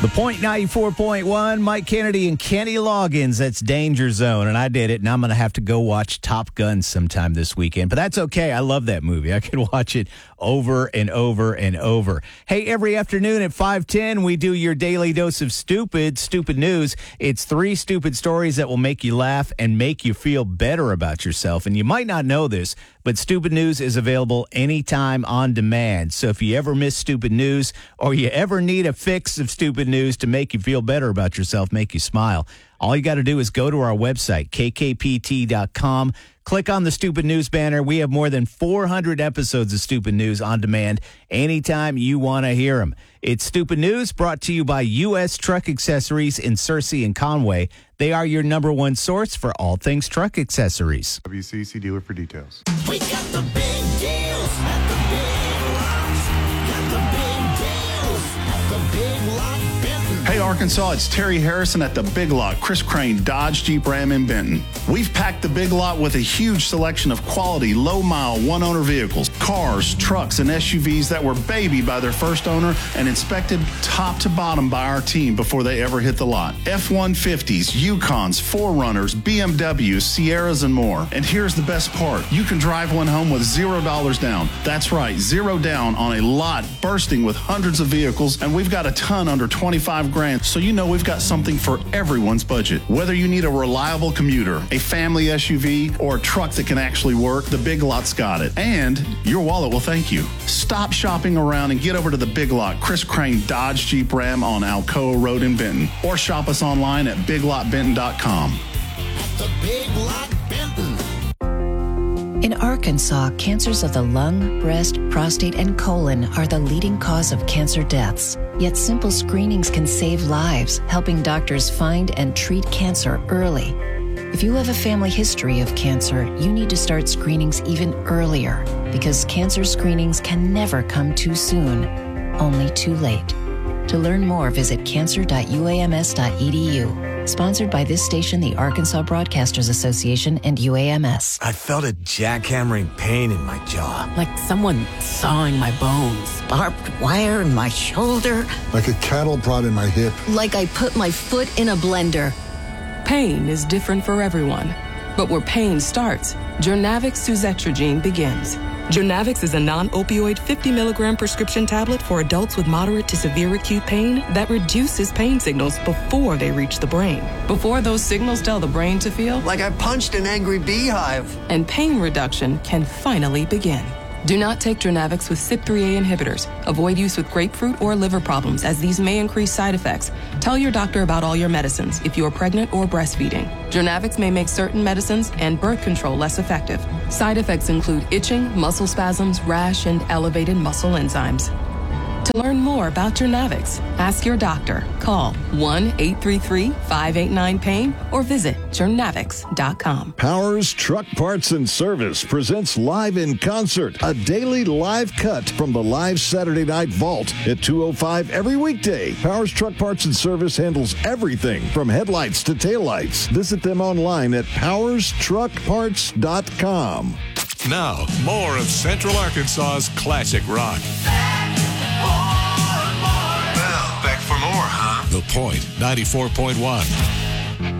The Point 94.1, Mike Kennedy and Kenny Loggins. That's Danger Zone, and I did it, and I'm going to have to go watch Top Gun sometime this weekend. But that's okay. I love that movie. I could watch it over and over and over. Hey, every afternoon at 5:10, we do your daily dose of stupid news. It's 3 stupid stories that will make you laugh and make you feel better about yourself. And you might not know this, but Stupid News is available anytime on demand. So if you ever miss stupid news or you ever need a fix of stupid news to make you feel better about yourself, make you smile, all you got to do is go to our website, kkpt.com. Click on the Stupid News banner. We have more than 400 episodes of Stupid News on demand anytime you want to hear them. It's Stupid News brought to you by U.S. Truck Accessories in Searcy and Conway. They are your #1 source for all things truck accessories. WCC dealer for details. We got the big deals at the Big Lots. Got the big deals at the Big Lot Benton. Hey Arkansas, it's Terry Harrison at the Big Lot, Chris Crane, Dodge Jeep Ram in Benton. We've packed the Big Lot with a huge selection of quality, low-mile, one-owner vehicles, cars, trucks, and SUVs that were babied by their first owner and inspected top to bottom by our team before they ever hit the lot. F-150s, Yukons, 4Runners, BMWs, Sierras, and more. And here's the best part. You can drive one home with $0 down. That's right, 0 down on a lot bursting with hundreds of vehicles, and we've got a ton under 25 grand, so you know we've got something for everyone's budget. Whether you need a reliable commuter, a family SUV, or a truck that can actually work, the Big Lot's got it. And your wallet will thank you. Stop shopping around and get over to the Big Lot, Chris Crane Dodge Jeep Ram on Alcoa Road in Benton. Or shop us online at biglotbenton.com. At the Big Lot Benton. In Arkansas, cancers of the lung, breast, prostate, and colon are the leading cause of cancer deaths. Yet simple screenings can save lives, helping doctors find and treat cancer early. If you have a family history of cancer, you need to start screenings even earlier, because cancer screenings can never come too soon, only too late. To learn more, visit cancer.uams.edu. Sponsored by this station, the Arkansas Broadcasters Association, and UAMS. I felt a jackhammering pain in my jaw. Like someone sawing my bones. Barbed wire in my shoulder. Like a cattle prod in my hip. Like I put my foot in a blender. Pain is different for everyone. But where pain starts, Jurnavix suzetrigine begins. Jurnavix is a non-opioid 50-milligram prescription tablet for adults with moderate to severe acute pain that reduces pain signals before they reach the brain. Before those signals tell the brain to feel Like I punched an angry beehive. and pain reduction can finally begin. Do not take Jurnavix with CYP3A inhibitors. Avoid use with grapefruit or liver problems, as these may increase side effects. Tell your doctor about all your medicines if you are pregnant or breastfeeding. Jurnavix may make certain medicines and birth control less effective. Side effects include itching, muscle spasms, rash, and elevated muscle enzymes. To learn more about Jurnavix, ask your doctor. Call 1-833-589-PAIN or visit Jurnavix.com. Powers Truck Parts and Service presents Live in Concert, a daily live cut from the live Saturday Night Vault at 2:05 every weekday. Powers Truck Parts and Service handles everything from headlights to taillights. Visit them online at powerstruckparts.com. Now, more of Central Arkansas's classic rock. Well, back for more, huh? The Point 94.1.